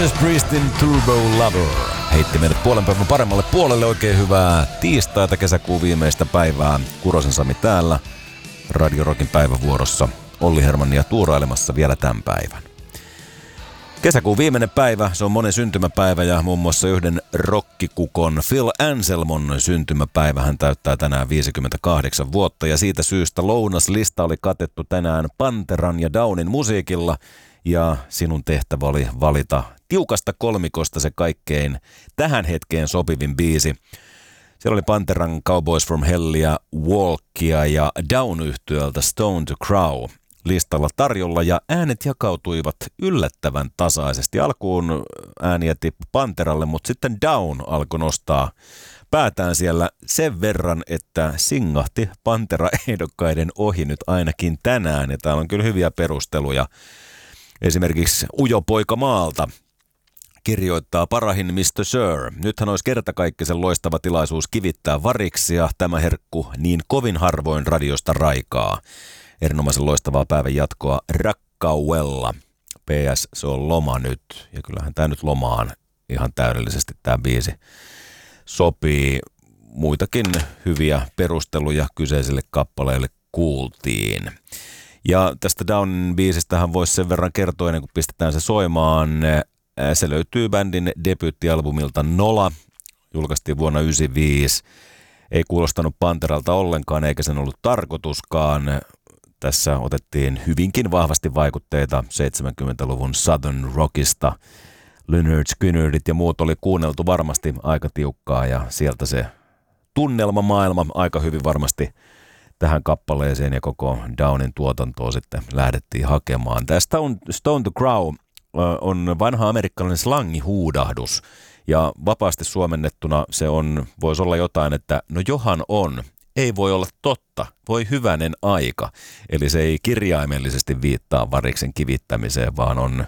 Judas Priestin Turbo Lover heitti meidät puolen päivän paremmalle puolelle. Oikein hyvää tiistaita, kesäkuun viimeistä päivää. Kurosen Sami täällä Radio Rockin päivävuorossa. Olli Hermannia tuurailemassa vielä tämän päivän. Kesäkuun viimeinen päivä, se on monen syntymäpäivä ja muun muassa yhden rokkikukon Phil Anselmon syntymäpäivä. Hän täyttää tänään 58 vuotta ja siitä syystä lounaslista oli katettu tänään Panteran ja Downin musiikilla. Ja sinun tehtävä oli valita tiukasta kolmikosta se kaikkein tähän hetkeen sopivin biisi. Siellä oli Panteran Cowboys from Hellia, Walkia ja Down-yhtyöltä Stone to Crow listalla tarjolla ja äänet jakautuivat yllättävän tasaisesti. Alkuun ääniä tippui Panteralle, mutta sitten Down alkoi nostaa päätään siellä sen verran, että singahti Pantera-ehdokkaiden ohi nyt ainakin tänään. Ja täällä on kyllä hyviä perusteluja. Esimerkiksi Ujo Poika Maalta kirjoittaa parahin Mr. Sir. Nythän olisi kertakaikkisen loistava tilaisuus kivittää variksia. Tämä herkku niin kovin harvoin radiosta raikaa. Erinomaisen loistavaa päivän jatkoa Rakkauella. PS, se on loma nyt. Ja kyllähän tämä nyt lomaan ihan täydellisesti tämä biisi sopii. Muitakin hyviä perusteluja kyseiselle kappaleelle kuultiin. Ja tästä Down-biisistähän voisi sen verran kertoa ennen kuin pistetään se soimaan. Se löytyy bändin debyyttialbumilta Nola. Julkaistiin vuonna 1995. Ei kuulostanut Panteralta ollenkaan eikä sen ollut tarkoituskaan. Tässä otettiin hyvinkin vahvasti vaikutteita 70-luvun Southern Rockista. Lynyrd Skynyrdit ja muut oli kuunneltu varmasti aika tiukkaa ja sieltä se tunnelmamaailma aika hyvin varmasti tähän kappaleeseen ja koko Downin tuotantoa sitten lähdettiin hakemaan. Tästä on Stone to Crow on vanha amerikkalainen slangihuudahdus ja vapaasti suomennettuna se voisi olla jotain, että no johan on, ei voi olla totta, voi hyvänen aika. Eli se ei kirjaimellisesti viittaa variksen kivittämiseen, vaan on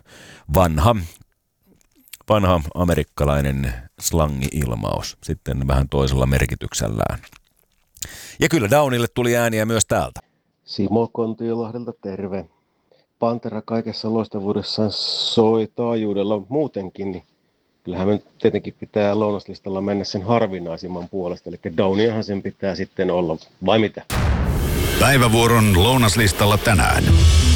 vanha amerikkalainen slangi-ilmaus, sitten vähän toisella merkityksellään. Ja kyllä Downille tuli ääniä myös täältä. Simo Kontiolahdelta terve. Pantera kaikessa loistavuudessaan soi taajuudella muutenkin, niin kyllähän me tietenkin pitää lounaslistalla mennä sen harvinaisimman puolesta, eli Downiahan sen pitää sitten olla, vai mitä? Päivävuoron lounaslistalla tänään.